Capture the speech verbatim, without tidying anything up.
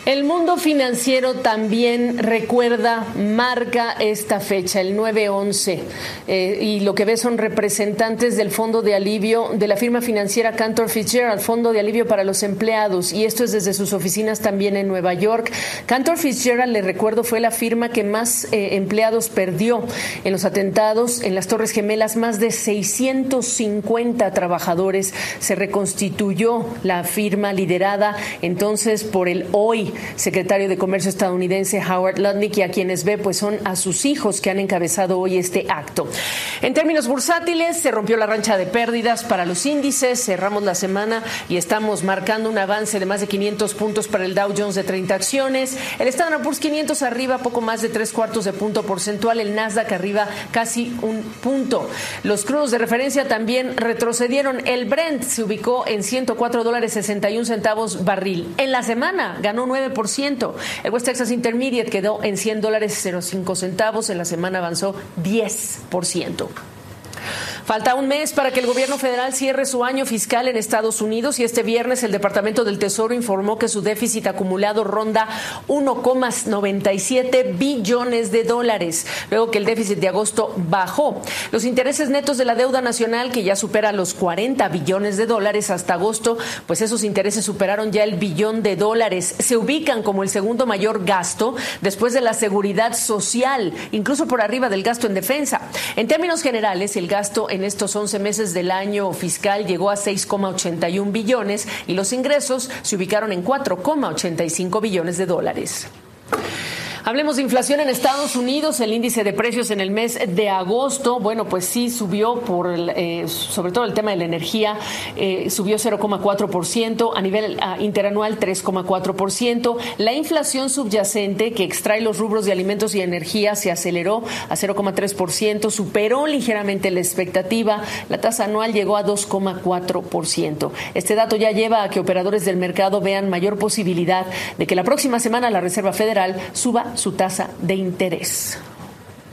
El mundo financiero también recuerda, marca esta fecha, el nueve once, eh, y lo que ve son representantes del Fondo de Alivio de la firma financiera Cantor Fitzgerald, Fondo de Alivio para los Empleados, y esto es desde sus oficinas también en Nueva York. Cantor Fitzgerald, les recuerdo, fue la firma que más eh, empleados perdió en los atentados en las Torres Gemelas. Más de seiscientos cincuenta trabajadores. Se reconstituyó la firma liderada entonces por el hoy secretario de Comercio estadounidense Howard Lutnick, y a quienes ve pues son a sus hijos que han encabezado hoy este acto. En términos bursátiles, se rompió la rancha de pérdidas para los índices, cerramos la semana y estamos marcando un avance de más de quinientos puntos para el Dow Jones de treinta acciones, el Standard and Poor's quinientos arriba poco más de tres cuartos de punto porcentual, el Nasdaq arriba casi un punto. Los crudos de referencia también retrocedieron, el Brent se ubicó en ciento cuatro dólares sesenta y un centavos barril. En la semana ganó nueve por ciento. El West Texas Intermediate quedó en cien dólares cero cinco centavos. En la semana avanzó diez por ciento. Falta un mes para que el gobierno federal cierre su año fiscal en Estados Unidos, y este viernes el Departamento del Tesoro informó que su déficit acumulado ronda uno coma noventa y siete billones de dólares, luego que el déficit de agosto bajó. Los intereses netos de la deuda nacional, que ya supera los cuarenta billones de dólares hasta agosto, pues esos intereses superaron ya el billón de dólares. Se ubican como el segundo mayor gasto después de la seguridad social, incluso por arriba del gasto en defensa. En términos generales, el gasto en estos once meses del año fiscal llegó a seis coma ochenta y un billones y los ingresos se ubicaron en cuatro coma ochenta y cinco billones de dólares. Hablemos de inflación en Estados Unidos. El índice de precios en el mes de agosto, bueno, pues sí subió por, eh, sobre todo el tema de la energía, eh, subió cero coma cuatro por ciento, a nivel uh, interanual tres coma cuatro por ciento. La inflación subyacente, que extrae los rubros de alimentos y energía, se aceleró a cero coma tres por ciento, superó ligeramente la expectativa. La tasa anual llegó a dos coma cuatro por ciento. Este dato ya lleva a que operadores del mercado vean mayor posibilidad de que la próxima semana la Reserva Federal suba su tasa de interés.